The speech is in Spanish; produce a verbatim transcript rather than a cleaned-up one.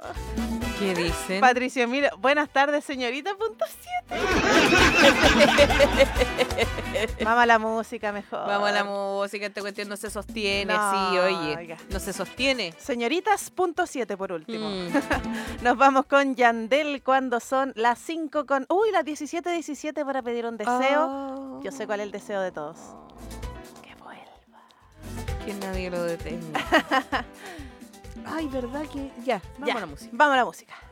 ¿Qué dicen? Patricio Emilio, buenas tardes, señorita, punto siete. Vamos a la música mejor. Vamos a la música, esta cuestión no se sostiene, No, sí, oye, oiga. no se sostiene. Señoritas, punto siete por último. Mm. Nos vamos con Yandel cuando son las cinco con... Uy, las diecisiete diecisiete para pedir un deseo. Oh. Yo sé cuál es el deseo de todos. Que vuelva. Que nadie lo detenga. Ay, ¿verdad que...? Ya, vamos Ya, a la música. Vamos a la música.